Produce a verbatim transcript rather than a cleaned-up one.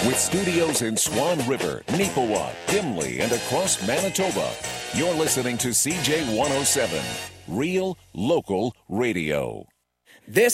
With studios in Swan River, Neepawa, Dimley, and across Manitoba, you're listening to C J one oh seven, Real Local Radio. This